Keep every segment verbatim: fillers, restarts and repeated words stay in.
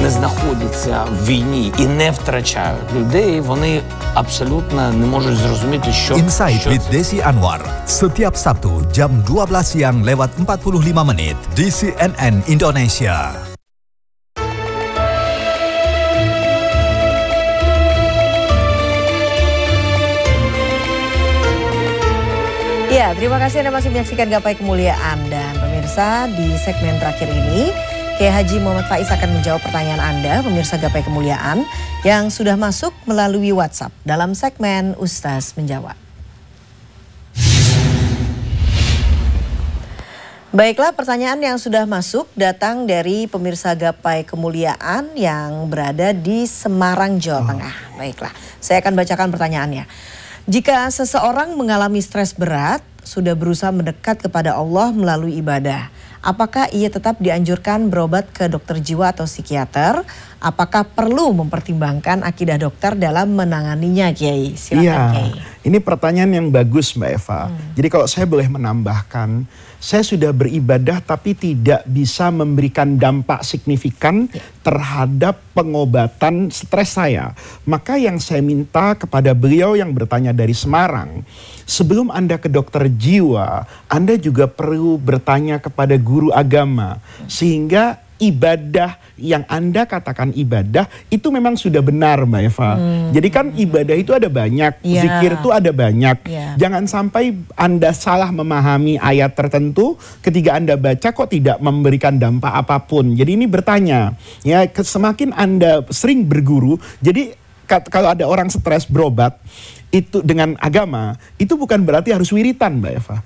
не знаходяться в війні і не втрачають людей, вони абсолютно не можуть зрозуміти, що Insight що with Desi Anwar setiap Sabtu jam dua belas siang lewat empat puluh lima menit di C N N Indonesia. Ya, terima kasih Anda masih menyaksikan Gapai Kemuliaan. Dan pemirsa, di segmen terakhir ini Kiai Haji Muhammad Faiz akan menjawab pertanyaan Anda, pemirsa Gapai Kemuliaan, yang sudah masuk melalui WhatsApp dalam segmen Ustaz Menjawab. Baiklah, pertanyaan yang sudah masuk datang dari pemirsa Gapai Kemuliaan yang berada di Semarang, Jawa Tengah. Baiklah, saya akan bacakan pertanyaannya. Jika seseorang mengalami stres berat, sudah berusaha mendekat kepada Allah melalui ibadah, apakah ia tetap dianjurkan berobat ke dokter jiwa atau psikiater? Apakah perlu mempertimbangkan akidah dokter dalam menanganinya, Kiai? Silakan, Iya, Kiai. Ini pertanyaan yang bagus, Mbak Eva. Hmm. Jadi kalau saya boleh menambahkan, saya sudah beribadah tapi tidak bisa memberikan dampak signifikan ya. terhadap pengobatan stres saya. Maka yang saya minta kepada beliau yang bertanya dari Semarang, sebelum Anda ke dokter jiwa, Anda juga perlu bertanya kepada guru agama. Sehingga ibadah yang Anda katakan ibadah itu memang sudah benar, Mbak Eva. Hmm. Jadi kan ibadah itu ada banyak, yeah. zikir itu ada banyak. Yeah. Jangan sampai Anda salah memahami ayat tertentu ketika Anda baca kok tidak memberikan dampak apapun. Jadi ini bertanya, ya semakin Anda sering berguru, jadi kalau ada orang stres berobat itu dengan agama, itu bukan berarti harus wiritan, Mbak Eva.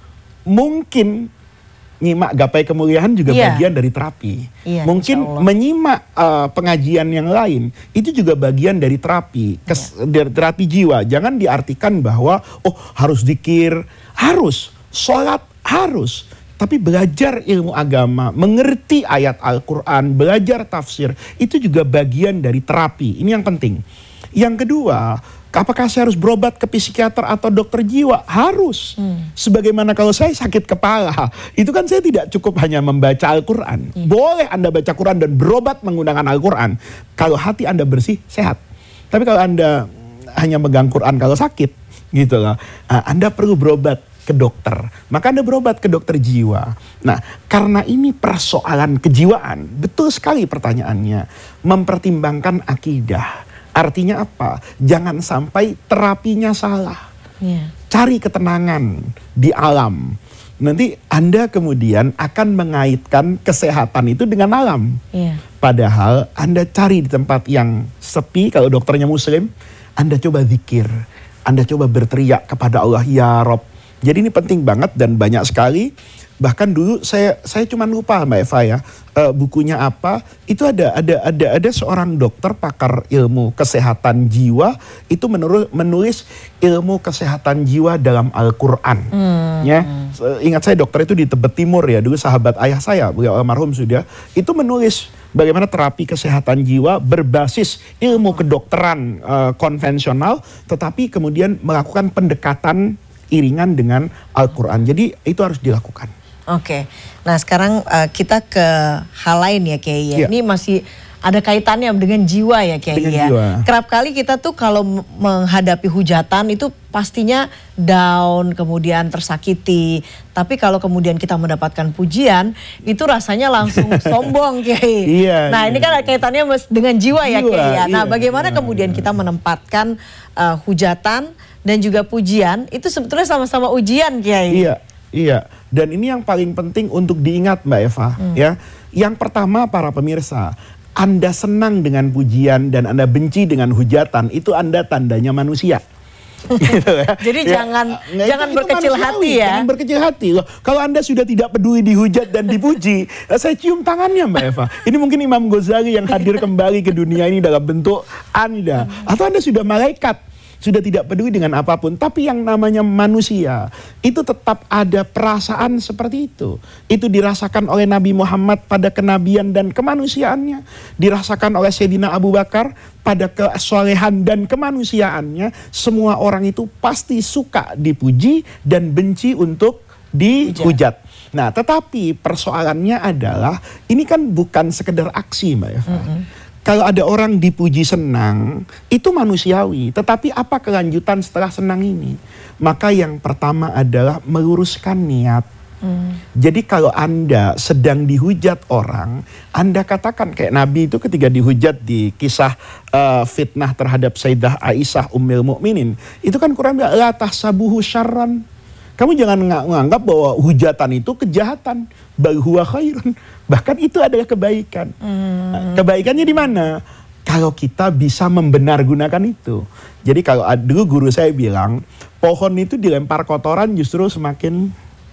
Mungkin nyimak Gapai Kemuliaan juga yeah. bagian dari terapi. Yeah, Mungkin menyimak uh, pengajian yang lain itu juga bagian dari terapi, Kes, yeah. dari terapi jiwa. Jangan diartikan bahwa oh harus zikir, harus sholat, harus. Tapi belajar ilmu agama, mengerti ayat Al-Quran, belajar tafsir, itu juga bagian dari terapi. Ini yang penting. Yang kedua, apakah saya harus berobat ke psikiater atau dokter jiwa? Harus. Hmm. Sebagaimana kalau saya sakit kepala, itu kan saya tidak cukup hanya membaca Al-Quran. Hmm. Boleh Anda baca Quran dan berobat menggunakan Al-Quran. Kalau hati Anda bersih, sehat. Tapi kalau Anda hanya megang Quran kalau sakit, gitu loh, Anda perlu berobat ke dokter. Maka Anda berobat ke dokter jiwa. Nah, karena ini persoalan kejiwaan, betul sekali pertanyaannya, mempertimbangkan akidah. Artinya apa? Jangan sampai terapinya salah. Yeah. Cari ketenangan di alam. Nanti Anda kemudian akan mengaitkan kesehatan itu dengan alam. Yeah. Padahal Anda cari di tempat yang sepi, kalau dokternya muslim, Anda coba zikir. Anda coba berteriak kepada Allah, Ya Rob. Jadi ini penting banget dan banyak sekali. Bahkan dulu saya saya cuma lupa, Mbak Eva ya, uh, bukunya apa. Itu ada ada ada ada seorang dokter pakar ilmu kesehatan jiwa itu menulis, menulis ilmu kesehatan jiwa dalam Al-Qur'an. Hmm. Ya. Ingat saya dokter itu di Tebet Timur ya, dulu sahabat ayah saya, beliau almarhum sudah. Itu menulis bagaimana terapi kesehatan jiwa berbasis ilmu kedokteran uh, konvensional, tetapi kemudian melakukan pendekatan iringan dengan Al-Quran. Jadi itu harus dilakukan. Oke, nah sekarang uh, kita ke hal lain ya Kiai ya. Ya. Ini masih ada kaitannya dengan jiwa ya Kiai ya. Jiwa. Kerap kali kita tuh kalau menghadapi hujatan itu pastinya down, kemudian tersakiti. Tapi kalau kemudian kita mendapatkan pujian, itu rasanya langsung sombong Kiai. Iya, nah iya. Ini kan kaitannya dengan jiwa, jiwa ya Kiai ya. Nah iya, bagaimana iya, kemudian iya. kita menempatkan uh, hujatan dan juga pujian, itu sebetulnya sama-sama ujian Kiai. Iya, iya. Dan ini yang paling penting untuk diingat Mbak Eva. Hmm. Ya. Yang pertama para pemirsa, Anda senang dengan pujian dan Anda benci dengan hujatan, itu Anda tandanya manusia. Gitu ya. Jadi ya, jangan nah, jangan itu, berkecil itu hati ya. Jangan berkecil hati loh. Kalau Anda sudah tidak peduli dihujat dan dipuji, saya cium tangannya Mbak Eva. Ini mungkin Imam Ghazali yang hadir kembali ke dunia ini dalam bentuk Anda. Atau Anda sudah malaikat, sudah tidak peduli dengan apapun. Tapi yang namanya manusia, itu tetap ada perasaan seperti itu. Itu dirasakan oleh Nabi Muhammad pada kenabian dan kemanusiaannya. Dirasakan oleh Sayyidina Abu Bakar pada kesolehan dan kemanusiaannya. Semua orang itu pasti suka dipuji dan benci untuk dihujat. Nah, tetapi persoalannya adalah, ini kan bukan sekedar aksi Mbak Eva. Mm-hmm. Kalau ada orang dipuji senang, itu manusiawi. Tetapi apa kelanjutan setelah senang ini? Maka yang pertama adalah meluruskan niat. Hmm. Jadi kalau Anda sedang dihujat orang, Anda katakan kayak Nabi itu ketika dihujat di kisah uh, fitnah terhadap Sayyidah Aisyah Ummul Mukminin, itu kan Quran bilang la tahsabuhu syarran. Kamu jangan menganggap bahwa hujatan itu kejahatan, bal huwa khairun. Bahkan itu adalah kebaikan. Hmm. Nah, kebaikannya di mana? Kalau kita bisa membenargunakan itu. Jadi kalau dulu guru saya bilang, pohon itu dilempar kotoran justru semakin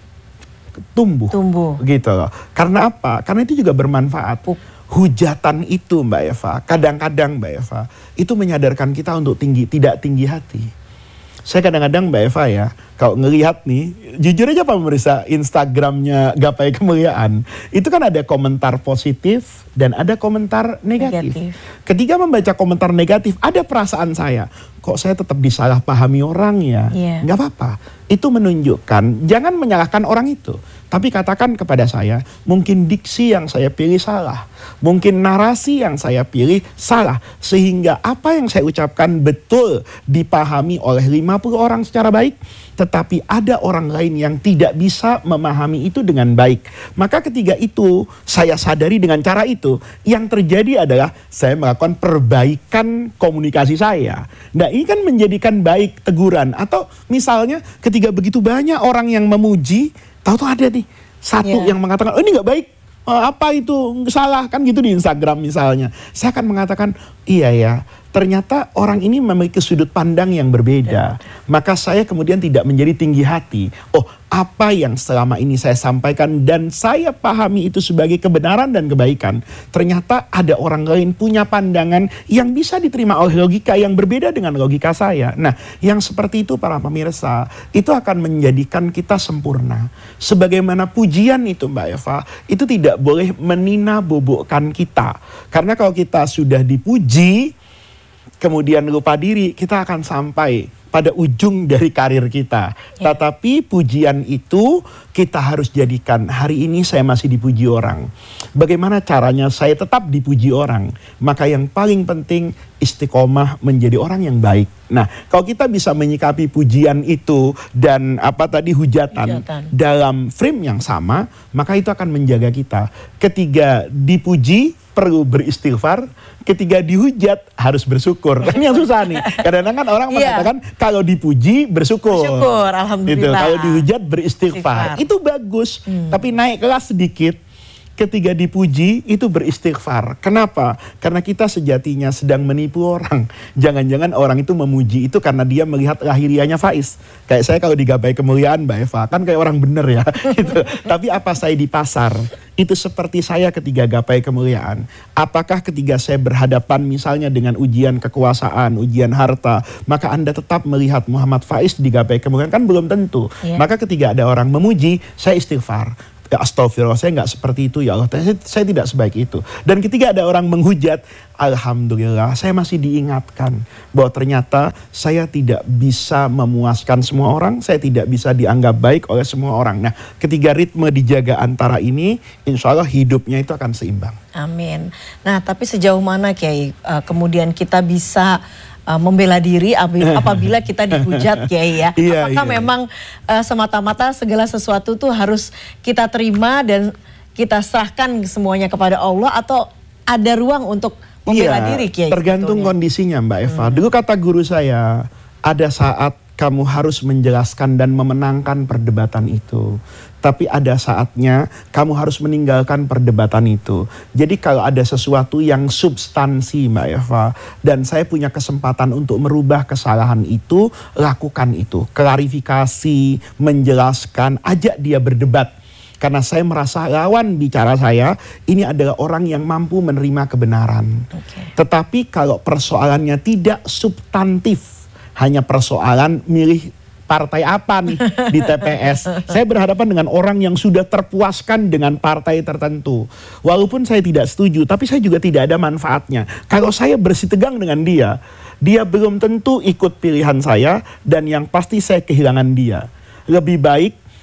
tumbuh, tumbuh, gitu loh. Karena apa? Karena itu juga bermanfaat. Hujatan itu, Mbak Eva, kadang-kadang Mbak Eva, itu menyadarkan kita untuk tinggi, tidak tinggi hati. Saya kadang-kadang Mbak Eva ya, kalau ngelihat nih, jujur aja Pak pemirsa, Instagramnya Gapai Kemuliaan, itu kan ada komentar positif dan ada komentar negatif. negatif. Ketika membaca komentar negatif, ada perasaan saya, kok saya tetap disalahpahami orang ya? Yeah. Nggak apa-apa. Itu menunjukkan, jangan menyalahkan orang itu. Tapi katakan kepada saya, mungkin diksi yang saya pilih salah. Mungkin narasi yang saya pilih salah. Sehingga apa yang saya ucapkan betul dipahami oleh lima puluh orang secara baik. Tetapi ada orang lain yang tidak bisa memahami itu dengan baik. Maka ketika itu saya sadari dengan cara itu, yang terjadi adalah saya melakukan perbaikan komunikasi saya. Nah ini kan menjadikan baik teguran. Atau misalnya ketika begitu banyak orang yang memuji, tahu-tahu ada nih satu yeah. yang mengatakan, oh ini nggak baik, oh, apa itu salah, kan gitu di Instagram misalnya. Saya akan mengatakan, iya ya, ternyata orang ini memiliki sudut pandang yang berbeda. Yeah. Maka saya kemudian tidak menjadi tinggi hati. Oh, apa yang selama ini saya sampaikan dan saya pahami itu sebagai kebenaran dan kebaikan. Ternyata ada orang lain punya pandangan yang bisa diterima oleh logika yang berbeda dengan logika saya. Nah, yang seperti itu para pemirsa, itu akan menjadikan kita sempurna. Sebagaimana pujian itu Mbak Eva, itu tidak boleh menina bobokkan kita. Karena kalau kita sudah dipuji, kemudian lupa diri, kita akan sampai pada ujung dari karir kita. Ya. Tetapi pujian itu kita harus jadikan, hari ini saya masih dipuji orang. Bagaimana caranya saya tetap dipuji orang? Maka yang paling penting istiqomah menjadi orang yang baik. Nah, kalau kita bisa menyikapi pujian itu dan apa tadi hujatan, hujatan dalam frame yang sama, maka itu akan menjaga kita. Ketiga dipuji perlu beristighfar, ketika dihujat harus bersyukur. Kan yang susah nih. Kadang-kadang kan orang yeah. mengatakan kalau dipuji bersyukur. Bersyukur, alhamdulillah. Gitu. Kalau dihujat beristighfar. Istighfar. Itu bagus. Hmm. Tapi naik kelas sedikit. Ketika dipuji itu beristighfar. Kenapa? Karena kita sejatinya sedang menipu orang. Jangan-jangan orang itu memuji itu karena dia melihat lahiriahnya Faiz. Kayak saya kalau di Gapai Kemuliaan Mbak Eva, kan kayak orang bener ya. Gitu. Tapi apa saya di pasar? Itu seperti saya ketika Gapai Kemuliaan. Apakah ketika saya berhadapan misalnya dengan ujian kekuasaan, ujian harta, maka Anda tetap melihat Muhammad Faiz di Gapai Kemuliaan? Kan belum tentu. Yeah. Maka ketika ada orang memuji, saya istighfar. Ya astagfirullah, saya nggak seperti itu ya Allah, saya, saya tidak sebaik itu. Dan ketika ada orang menghujat, alhamdulillah saya masih diingatkan bahwa ternyata saya tidak bisa memuaskan semua orang, saya tidak bisa dianggap baik oleh semua orang. Nah, ketika ritme dijaga antara ini, insya Allah hidupnya itu akan seimbang. Amin. Nah, tapi sejauh mana Kiai uh, kemudian kita bisa Uh, membela diri apabila kita dihujat Kiai ya. Iya, apakah iya. memang uh, semata-mata segala sesuatu tuh harus kita terima dan kita serahkan semuanya kepada Allah, atau ada ruang untuk membela iya, diri Kiai? Tergantung sebetulnya kondisinya Mbak Eva. Hmm. Dulu kata guru saya, ada saat kamu harus menjelaskan dan memenangkan perdebatan itu. Tapi ada saatnya kamu harus meninggalkan perdebatan itu. Jadi kalau ada sesuatu yang substansi Mbak Eva, dan saya punya kesempatan untuk merubah kesalahan itu, lakukan itu. Klarifikasi, menjelaskan, ajak dia berdebat. Karena saya merasa lawan bicara saya, ini adalah orang yang mampu menerima kebenaran. Okay. Tetapi kalau persoalannya tidak substantif, hanya persoalan milih partai apa nih di T P S. Saya berhadapan dengan orang yang sudah terpuaskan dengan partai tertentu. Walaupun saya tidak setuju, tapi saya juga tidak ada manfaatnya. Kalau saya bersitegang dengan dia, dia belum tentu ikut pilihan saya, dan yang pasti saya kehilangan dia. Lebih baik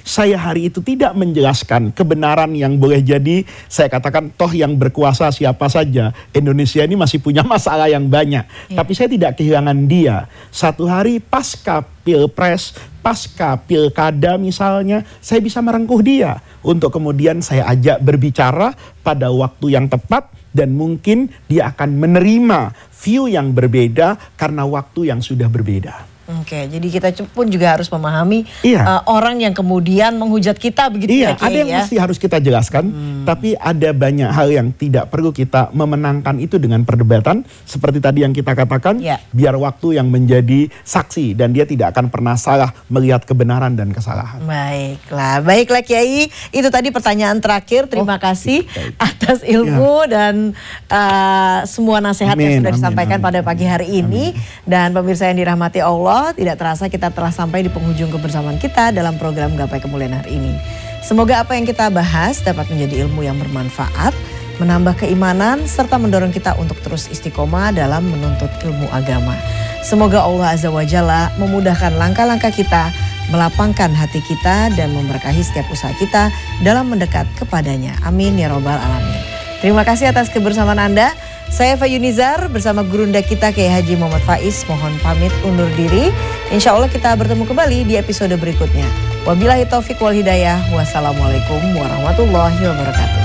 saya hari itu tidak menjelaskan kebenaran yang boleh jadi, saya katakan toh yang berkuasa siapa saja, Indonesia ini masih punya masalah yang banyak. Ya. Tapi saya tidak kehilangan dia. Satu hari pasca pilpres, pasca pilkada misalnya, saya bisa merengkuh dia untuk kemudian saya ajak berbicara pada waktu yang tepat, dan mungkin dia akan menerima view yang berbeda karena waktu yang sudah berbeda. Oke, jadi kita pun juga harus memahami iya. uh, orang yang kemudian menghujat kita begitu iya, ya Kiai, ada yang ya? mesti harus kita jelaskan, hmm. tapi ada banyak hal yang tidak perlu kita memenangkan itu dengan perdebatan. Seperti tadi yang kita katakan, ya. biar waktu yang menjadi saksi dan dia tidak akan pernah salah melihat kebenaran dan kesalahan. Baiklah, baiklah Kiai, itu tadi pertanyaan terakhir. Terima oh, kasih baik. atas ilmu ya. dan uh, semua nasihat amin, yang sudah amin, disampaikan amin, pada pagi hari amin, ini. Amin. Dan pemirsa yang dirahmati Allah, tidak terasa kita telah sampai di penghujung kebersamaan kita dalam program Gapai Kemuliaan hari ini. Semoga apa yang kita bahas dapat menjadi ilmu yang bermanfaat, menambah keimanan, serta mendorong kita untuk terus istiqomah dalam menuntut ilmu agama. Semoga Allah Azza wa Jalla memudahkan langkah-langkah kita, melapangkan hati kita, dan memberkahi setiap usaha kita dalam mendekat kepadanya. Amin ya Rabbal Alamin. Terima kasih atas kebersamaan Anda. Saya Fayunizar bersama gurunda kita Kiai Haji Muhammad Faiz mohon pamit undur diri. Insya Allah kita bertemu kembali di episode berikutnya. Wabillahi taufik wal hidayah. Wassalamualaikum warahmatullahi wabarakatuh.